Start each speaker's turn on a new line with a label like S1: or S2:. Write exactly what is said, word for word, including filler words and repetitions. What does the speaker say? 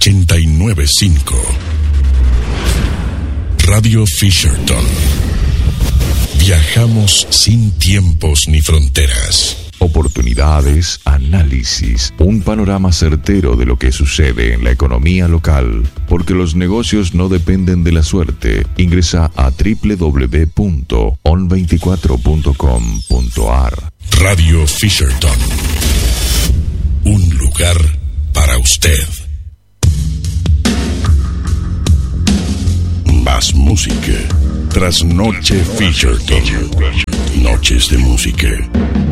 S1: ochenta y nueve punto cinco. Radio Fisherton. Viajamos sin tiempos ni fronteras.
S2: Oportunidades, análisis, un panorama certero de lo que sucede en la economía local, porque los negocios no dependen de la suerte. Ingresa a doble u doble u doble u punto on veinticuatro punto com punto a r.
S1: Radio Fisherton. Un lugar para usted. Más música. Trasnoche Fisherton. Noches de música.